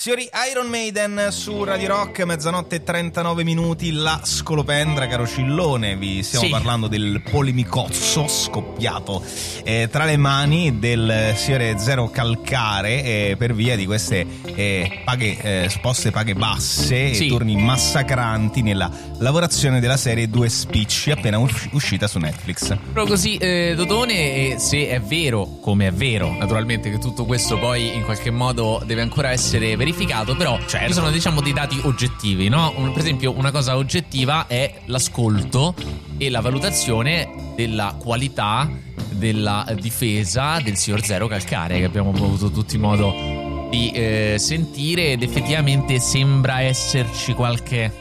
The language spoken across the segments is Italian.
Signori, Iron Maiden su Radio Rock, mezzanotte e 39 minuti, la scolopendra, caro Cillone. Vi stiamo parlando del polemicozzo scoppiato tra le mani del signore Zero Calcare per via di queste supposte paghe basse e turni massacranti nella lavorazione della serie Due Spicci, appena uscita su Netflix. Proprio così, Dodone, se è vero, come è vero, naturalmente, che tutto questo poi in qualche modo deve ancora essere verificato, però ci sono, diciamo, dei dati oggettivi, no? Per esempio, una cosa oggettiva è l'ascolto e la valutazione della qualità della difesa del signor Zero Calcare, che abbiamo avuto tutti modo di sentire, ed effettivamente sembra esserci qualche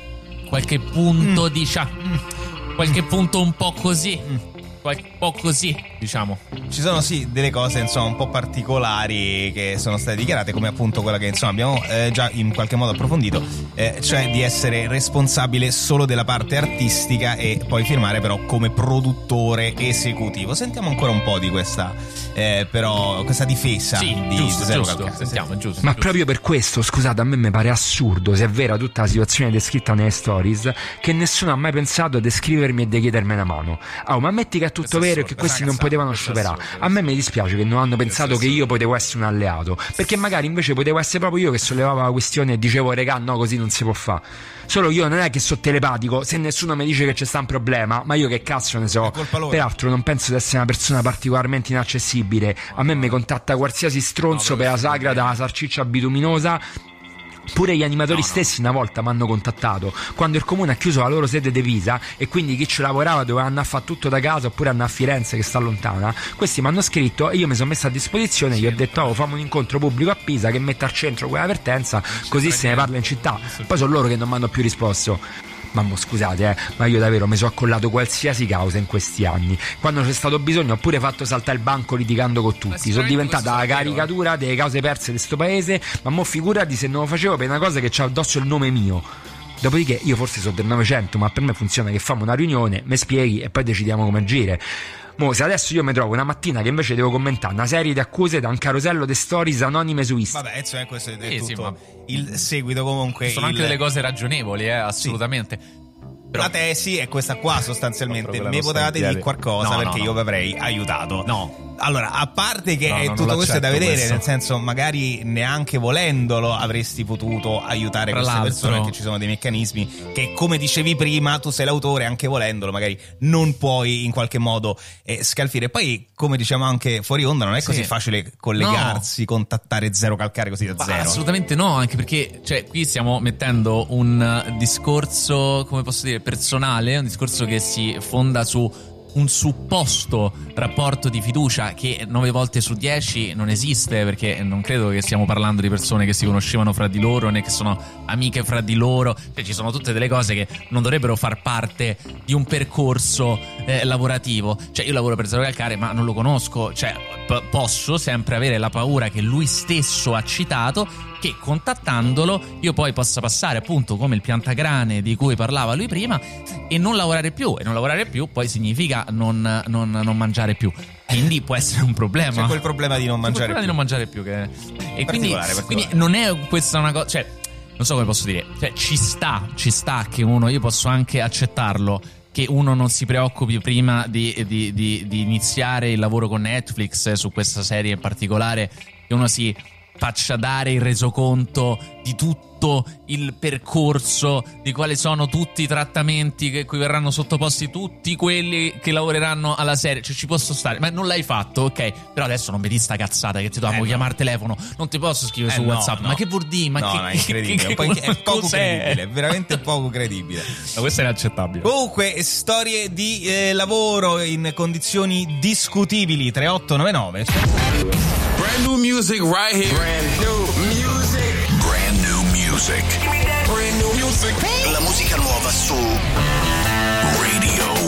punto qualche punto un po' così. Un po' così, diciamo. Ci sono delle cose insomma un po' particolari che sono state dichiarate, come appunto quella che insomma abbiamo già in qualche modo approfondito, cioè di essere responsabile solo della parte artistica e poi firmare però come produttore esecutivo. Sentiamo ancora un po' di questa questa difesa di Zero Calcare. Sentiamo, giusto. Ma proprio per questo, scusate, a me mi pare assurdo, se è vera tutta la situazione descritta nelle stories, che nessuno ha mai pensato a descrivermi e di chiedermi una mano. Ma ammetti che è tutto vero e che questi non potevano scioperare. A me mi dispiace che non hanno pensato che io potevo essere un alleato, perché magari invece potevo essere proprio io che sollevava la questione e dicevo: regà, no, così non si può fare. Solo io non è che sono telepatico, se nessuno mi dice che c'è sta un problema, ma io che cazzo ne so. Peraltro non penso di essere una persona particolarmente inaccessibile. A me mi contatta qualsiasi stronzo per la sagra della salsiccia bituminosa. Pure gli animatori stessi una volta mi hanno contattato quando il comune ha chiuso la loro sede di Pisa e quindi chi ci lavorava doveva andare a fare tutto da casa oppure andare a Firenze, che sta lontana. Questi mi hanno scritto e io mi sono messo a disposizione. Gli ho detto: fammi un incontro pubblico a Pisa che metta al centro quella vertenza, così se ne parla in città. Poi sono loro che non mi hanno più risposto. Mamma, scusate, ma io davvero mi sono accollato qualsiasi causa in questi anni. Quando c'è stato bisogno ho pure fatto saltare il banco litigando con tutti. Sono diventata la caricatura delle cause perse di sto paese. Ma mo figurati se non lo facevo per una cosa che c'ha addosso il nome mio. Dopodiché io forse sono del Novecento, ma per me funziona che famo una riunione, mi spieghi e poi decidiamo come agire. Mo, se adesso io mi trovo una mattina che invece devo commentare una serie di accuse da un carosello di stories anonime su Instagram. Vabbè, insomma, questo è tutto il seguito, comunque. Sono anche delle cose ragionevoli, assolutamente. Però la tesi è questa qua, sostanzialmente. Mi potevate dire qualcosa perché io vi avrei aiutato. No. Allora, a parte che tutto questo è da vedere, nel senso, magari neanche volendolo avresti potuto aiutare queste persone, perché ci sono dei meccanismi che, come dicevi prima, tu sei l'autore, anche volendolo magari non puoi in qualche modo scalfire. Poi, come diciamo anche fuori onda, non è così facile collegarsi, contattare Zero Calcare così da zero. Assolutamente no, anche perché qui stiamo mettendo un discorso, come posso dire, personale, un discorso che si fonda su un supposto rapporto di fiducia che 9 volte su 10 non esiste, perché non credo che stiamo parlando di persone che si conoscevano fra di loro, né che sono amiche fra di loro. Ci sono tutte delle cose che non dovrebbero far parte di un percorso lavorativo. Io lavoro per Zero Calcare ma non lo conosco, posso sempre avere la paura che lui stesso ha citato, che contattandolo io poi possa passare appunto come il piantagrane di cui parlava lui prima e non lavorare più, e non lavorare più poi significa non mangiare più, quindi può essere un problema. C'è quel problema di non mangiare più che e quindi non è questa una cosa, non so come posso dire, ci sta che io posso anche accettarlo che uno non si preoccupi prima di iniziare il lavoro con Netflix su questa serie in particolare, che uno si faccia dare il resoconto di tutto il percorso, di quali sono tutti i trattamenti che cui verranno sottoposti tutti quelli che lavoreranno alla serie. Ci posso stare, ma non l'hai fatto, ok, però adesso non vedi sta cazzata che ti dobbiamo chiamare al telefono, non ti posso scrivere su WhatsApp. Ma che vuol dire? Ma è incredibile, è poco credibile, è veramente poco credibile. Ma questo è inaccettabile. Comunque, storie di lavoro in condizioni discutibili. 3899 Brand new music right here. Brand new music. Brand new music. Brand new music. La musica nuova su Radio